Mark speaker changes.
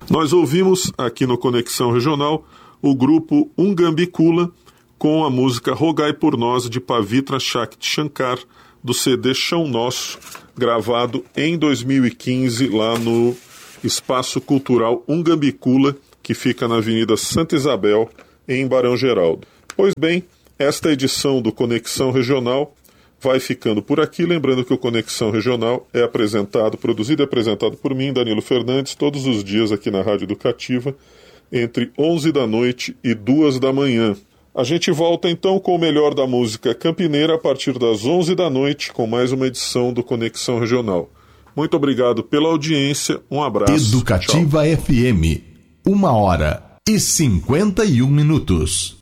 Speaker 1: Nós ouvimos aqui no Conexão Regional o grupo Ungambicula com a música Rogai por Nós de Pavitra Shakti Shankar, do CD Chão Nosso, gravado em 2015 lá no Espaço Cultural Ungambicula, que fica na Avenida Santa Isabel, em Barão Geraldo. Pois bem, esta edição do Conexão Regional vai ficando por aqui, lembrando que o Conexão Regional é produzido e apresentado por mim, Danilo Fernandes, todos os dias aqui na Rádio Educativa, entre 11 da noite e 2 da manhã. A gente volta então com o melhor da música campineira a partir das 11 da noite, com mais uma edição do Conexão Regional. Muito obrigado pela audiência, um abraço.
Speaker 2: Educativa
Speaker 1: Tchau.
Speaker 2: FM, 1h51 minutos.